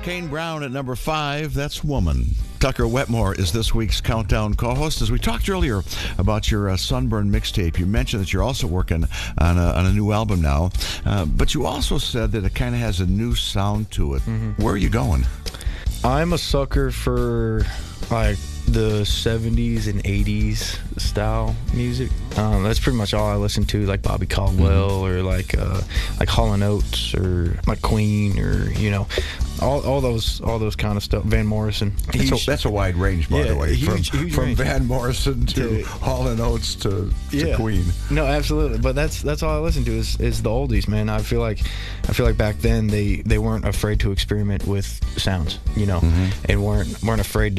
Kane Brown at number 5, that's Woman. Tucker Wetmore is this week's Countdown co-host. As we talked earlier about your Sunburn mixtape, you mentioned that you're also working on a new album now, but you also said that it kind of has a new sound to it. Mm-hmm. Where are you going? I'm a sucker for like the 70s and 80s style music. That's pretty much all I listen to, like Bobby Caldwell or like Hall & Oates or like Queen or all those kind of stuff. Van Morrison. That's a wide range, by the way. Huge from range. Van Morrison to Hall & Oates to Queen. No, absolutely. But that's all I listen to is the oldies, man. I feel like back then they weren't afraid to experiment with sounds, and weren't afraid